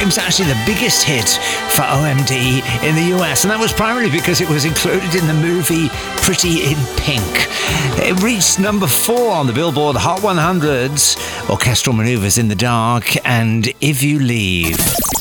It was actually the biggest hit for OMD in the US, and that was primarily because it was included in the movie Pretty in Pink. It reached number 4 on the Billboard Hot 100s, Orchestral Maneuvers in the Dark, and If You Leave.